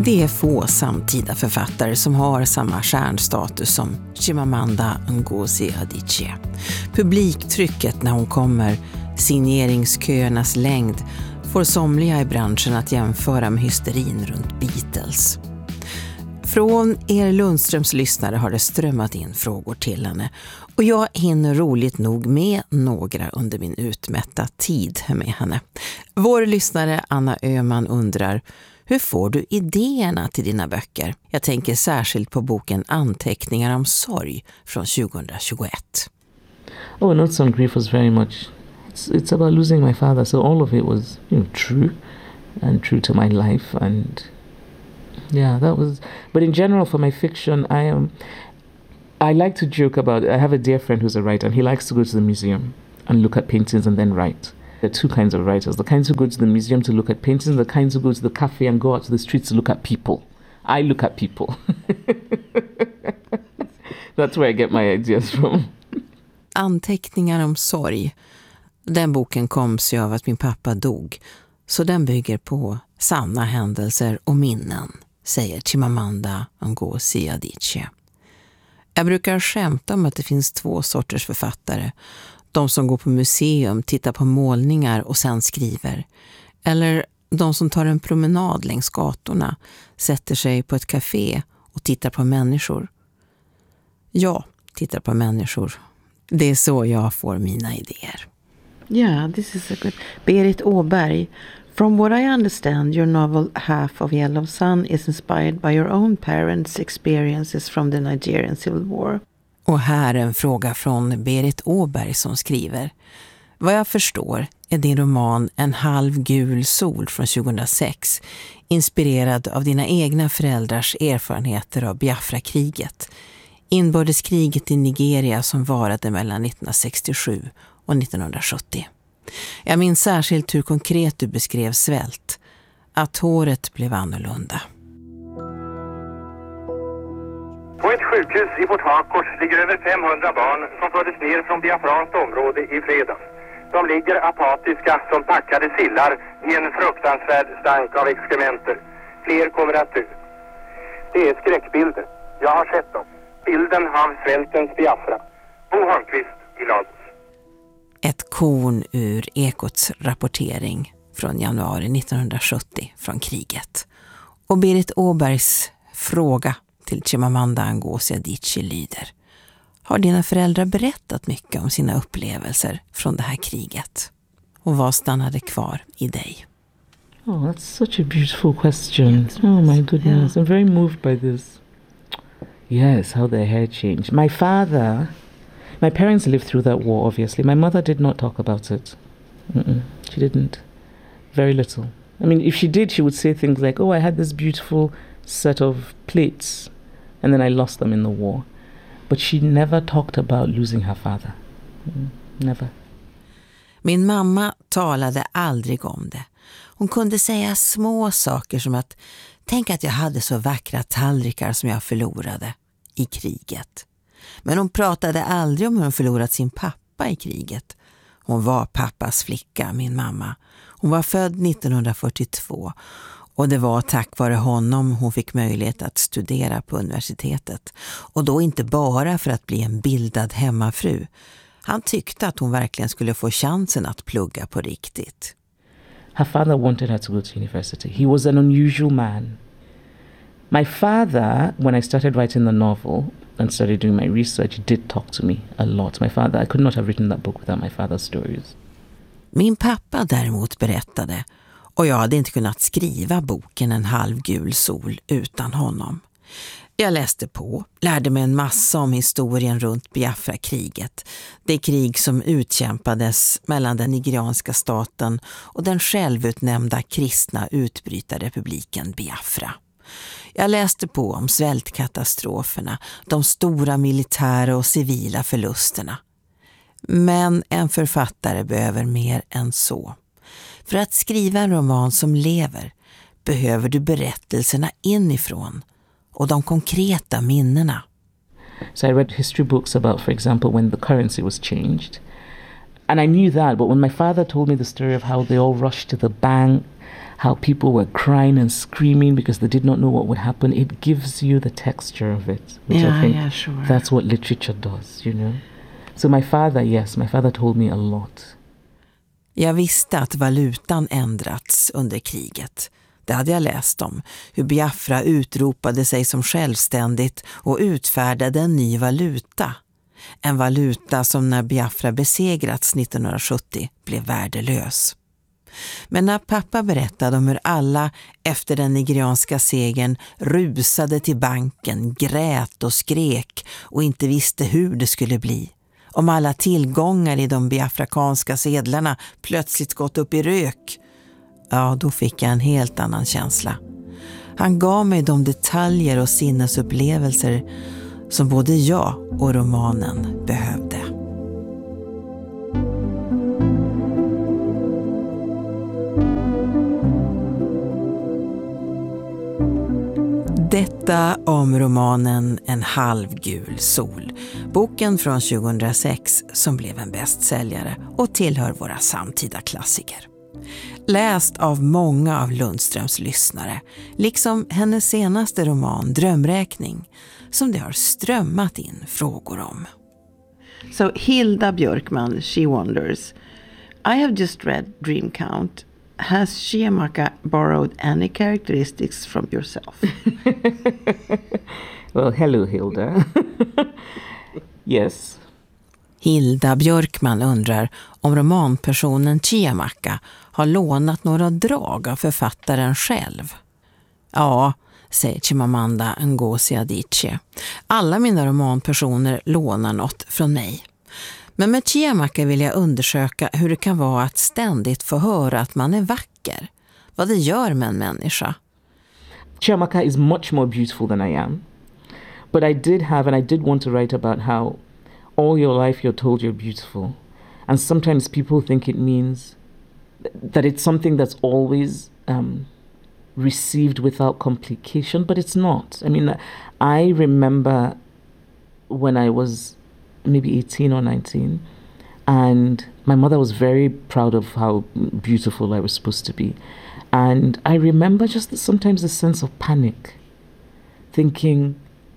Det är få samtida författare som har samma stjärnstatus som Chimamanda Ngozi Adichie. Publiktrycket när hon kommer, signeringsköernas längd, får somliga i branschen att jämföra med hysterin runt Beatles. Från er Lundströms lyssnare har det strömmat in frågor till henne och jag hinner roligt nog med några under min utmätta tid med henne. Vår lyssnare Anna Öhman undrar: hur får du idéerna till dina böcker? Jag tänker särskilt på boken Anteckningar om sorg från 2021. Oh, Notes on Grief was very much, it's about losing my father, so all of it was, true and true to my life, and yeah, that was. But in general, for my fiction, I like to joke about. I have a dear friend who's a writer, and he likes to go to the museum and look at paintings and then write. There are two kinds of writers: the kinds who go to the museum to look at paintings, the kinds who go to the cafe and go out to the streets to look at people. I look at people. That's where I get my ideas from. Anteckningar om sorg. Den boken kom sig av att min pappa dog, så den bygger på sanna händelser och minnen, säger Chimamanda Ngozi Adichie. Jag brukar skämta om att det finns två sorters författare. De som går på museum, tittar på målningar och sen skriver. Eller de som tar en promenad längs gatorna, sätter sig på ett café och tittar på människor. Jag tittar på människor. Det är så jag får mina idéer. Yeah, this is a good... Berit Åberg. From what I understand, your novel Half of Yellow Sun is inspired by your own parents' experiences from the Nigerian Civil War. Och här en fråga från Berit Åberg som skriver: vad jag förstår är din roman En halv gul sol från 2006 inspirerad av dina egna föräldrars erfarenheter av Biafra-kriget, inbördeskriget i Nigeria som varade mellan 1967 och 1970. Jag minns särskilt hur konkret du beskrev svält, att håret blev annorlunda. På ett sjukhus i Port Harcourt ligger över 500 barn som fördes ner från biafranskt område i fredags. De ligger apatiska som packade sillar i en fruktansvärd stank av exkrementer. Fler kommer att dö. Det är skräckbilder. Jag har sett dem. Bilden av svältens Biafra. Bo Holmqvist i Lagos. Ett korn ur Ekots rapportering från januari 1970 från kriget. Och Berit Åbergs fråga till Chimamanda Ngozi Adichie lyder: har dina föräldrar berättat mycket om sina upplevelser från det här kriget? Och vad stannade kvar i dig? Oh, that's such a beautiful question. Oh my goodness, I'm very moved by this. Yes, how their hair changed. My parents lived through that war, obviously. My mother did not talk about it. She didn't. Very little. I mean, if she did, she would say things like, oh, I had this beautiful set of plates, and then I lost them in the war. But she never talked about losing her father. Never. Min mamma talade aldrig om det. Hon kunde säga små saker som att tänk att jag hade så vackra tallrikar som jag förlorade i kriget. Men hon pratade aldrig om hur hon förlorat sin pappa i kriget. Hon var pappas flicka, min mamma. Hon var född 1942 och det var tack vare honom hon fick möjlighet att studera på universitetet. Och då inte bara för att bli en bildad hemmafru. Han tyckte att hon verkligen skulle få chansen att plugga på riktigt. Her father wanted her to go to university. He was an unusual man. My father, when I started writing the novel and started doing my research, did talk to me a lot. My father, I could not have written that book without my father's stories. Min pappa däremot berättade, och jag hade inte kunnat skriva boken En halv gul sol utan honom. Jag läste på, lärde mig en massa om historien runt Biafra-kriget. Det krig som utkämpades mellan den nigerianska staten och den självutnämnda kristna utbrytarrepubliken Biafra. Jag läste på om svältkatastroferna, de stora militära och civila förlusterna. Men en författare behöver mer än så. För att skriva en roman som lever behöver du berättelserna inifrån och de konkreta minnena. So I read history books about, for example, when the currency was changed. And I knew that, but when my father told me the story of how they all rushed to the bank, how people were crying and screaming because they did not know what would happen. It gives you the texture of it, which I think that's what literature does, you know. So my father told me a lot. Jag visste att valutan ändrats under kriget. Det hade jag läst om, hur Biafra utropade sig som självständigt och utfärdade en ny valuta. En valuta som när Biafra besegrats 1970 blev värdelös. Men när pappa berättade om hur alla efter den nigerianska segern rusade till banken, grät och skrek och inte visste hur det skulle bli, om alla tillgångar i de biafrakanska sedlarna plötsligt gått upp i rök, ja, då fick jag en helt annan känsla. Han gav mig de detaljer och sinnesupplevelser som både jag och romanen behövde. Detta om romanen En halvgul sol, boken från 2006 som blev en bästsäljare och tillhör våra samtida klassiker. Läst av många av Lundströms lyssnare, liksom hennes senaste roman Drömräkning, som det har strömmat in frågor om. So Hilda Björkman, she wonders, I have just read Dream Count. Has Chiamaka borrowed any characteristics from yourself? Well, hello Hilda. Yes. Hilda Björkman undrar om romanpersonen Chiamaka har lånat några drag av författaren själv. Ja, säger Chimamanda Ngozi Adichie. Alla mina romanpersoner lånar något från mig. Men med Chiamaka vill jag undersöka hur det kan vara att ständigt få höra att man är vacker. Vad det gör med en människa. Chiamaka is much more beautiful than I am. But I did want to write about how all your life you're told you're beautiful. And sometimes people think it means that it's something that's always received without complication, but it's not. I mean, I remember when I was maybe 18 or 19, and my mother was very proud of how beautiful I was supposed to be. And I remember just sometimes a sense of panic, thinking,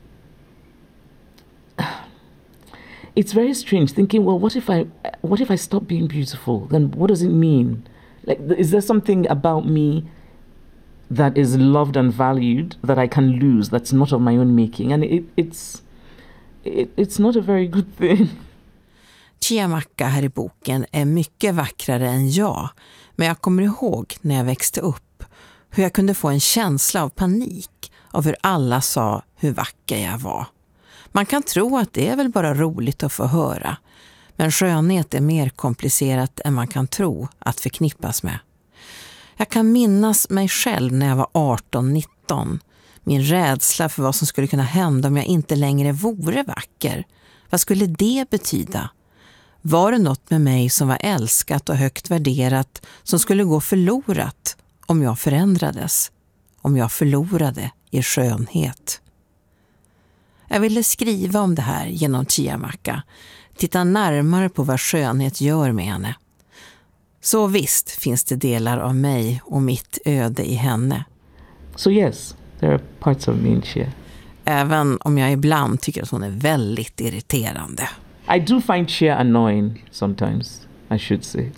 it's very strange, thinking, well, what if I stop being beautiful? Then what does it mean? Like, is there something about me that is loved and valued that I can lose, that's not of my own making? And it's not a very good thing. Chiamaka här i boken är mycket vackrare än jag, men jag kommer ihåg när jag växte upp hur jag kunde få en känsla av panik av hur alla sa hur vacker jag var. Man kan tro att det är väl bara roligt att få höra, men skönhet är mer komplicerat än man kan tro att förknippas med. Jag kan minnas mig själv när jag var 18-19. Min rädsla för vad som skulle kunna hända om jag inte längre vore vacker. Vad skulle det betyda? Var det något med mig som var älskat och högt värderat som skulle gå förlorat om jag förändrades? Om jag förlorade i skönhet? Jag ville skriva om det här genom Chiamaka. Titta närmare på vad skönhet gör med henne. Så visst finns det delar av mig och mitt öde i henne. So yes, there are parts of me in Chia. Även om jag ibland tycker att hon är väldigt irriterande. I do find Chia annoying sometimes, I should say.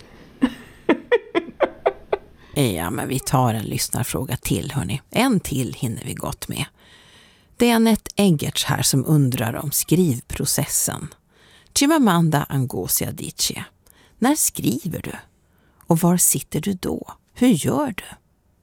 Ja, men vi tar en lyssnarfråga till, hörni. En till hinner vi gott med. Det är Annette Eggerts här som undrar om skrivprocessen. Chimamanda Ngozi Adichie. När skriver du? Och var sitter du då? Hur gör du?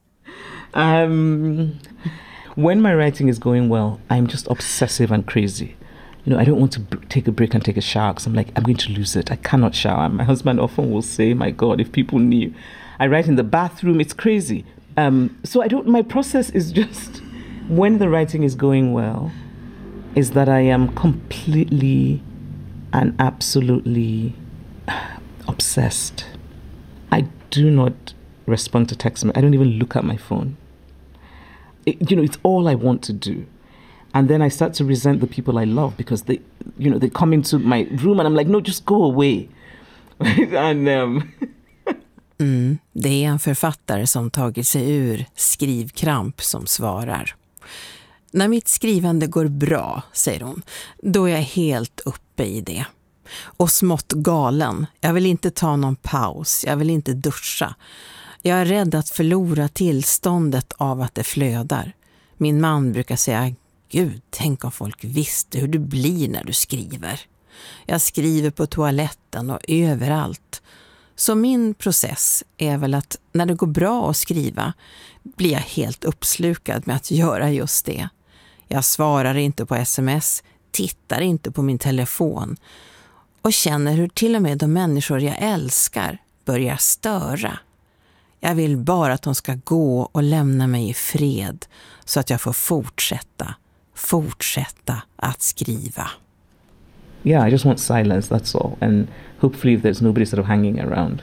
When my writing is going well, I'm just obsessive and crazy. You know, I don't want to take a break and take a shower because I'm like, I'm going to lose it. I cannot shower. My husband often will say, my God, if people knew. I write in the bathroom, it's crazy. So my process is just, when the writing is going well, is that I am completely and absolutely obsessed. I do not respond to text. I don't even look at my phone. It's all I want to do. And then I start to resent the people I love because they come into my room and I'm like, no, just go away. And Det är en författare som tagit sig ur skrivkramp som svarar. När mitt skrivande går bra, säger hon, då är jag helt uppe i det. Och smått galen. Jag vill inte ta någon paus. Jag vill inte duscha. Jag är rädd att förlora tillståndet av att det flödar. Min man brukar säga, Gud, tänk om folk visste hur du blir när du skriver. Jag skriver på toaletten och överallt. Så min process är väl att när det går bra att skriva blir jag helt uppslukad med att göra just det. Jag svarar inte på sms, tittar inte på min telefon och känner hur till och med de människor jag älskar börjar störa. Jag vill bara att de ska gå och lämna mig i fred så att jag får fortsätta att skriva. Yeah, I just want silence, that's all. And hopefully there's nobody sort of hanging around.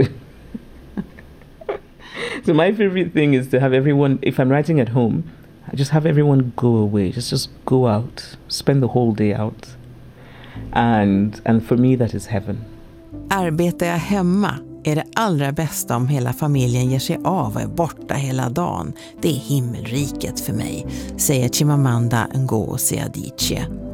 So my favorite thing is to have everyone, if I'm writing at home, I just have everyone go away. Just go out. Spend the whole day out. And for me that is heaven. Arbetar jag hemma är det allra bästa om hela familjen ger sig av och är borta hela dagen. Det är himmelriket för mig, säger Chimamanda Ngozi Adichie.